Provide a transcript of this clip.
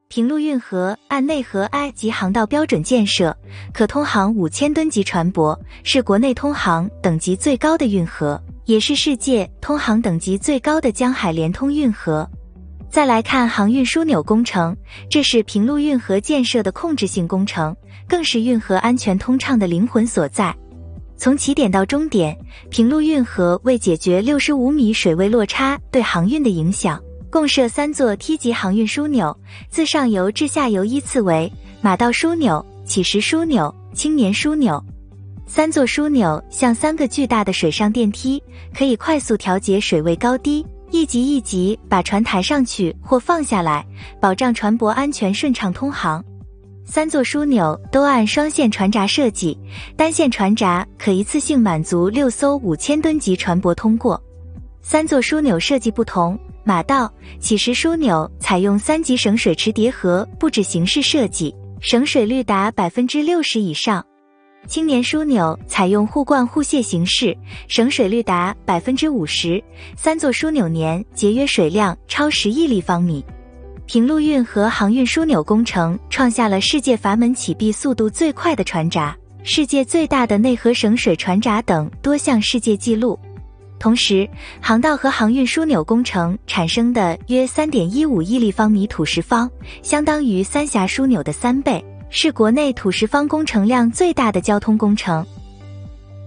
平陆运河按内河埃及航道标准建设，可通航5000吨级船舶，是国内通航等级最高的运河，也是世界通航等级最高的江海联通运河。再来看航运枢纽工程，这是平陆运河建设的控制性工程，更是运河安全通畅的灵魂所在。从起点到终点，平陆运河为解决65米水位落差对航运的影响，共设3座梯级航运枢纽，自上游至下游依次为马道枢纽、起石枢纽、青年枢纽。3座枢纽像3个巨大的水上电梯，可以快速调节水位高低，一级一级把船抬上去或放下来，保障船舶安全顺畅通航。3座枢纽都按双线船闸设计，单线船闸可一次性满足6艘5000吨级船舶通过。3座枢纽设计不同，马道、起石枢纽采用3级省水池叠合布置形式设计，省水率达 60% 以上。青年枢纽采用互灌互泄形式，省水率达 50%，3座枢纽年节约水量超10亿立方米。平陆运河航运枢纽工程创下了世界阀门起闭速度最快的船闸、世界最大的内河省水船闸等多项世界纪录。同时，航道和航运枢纽工程产生的约 3.15 亿立方米土石方，相当于三峡枢纽的3倍，是国内土石方工程量最大的交通工程。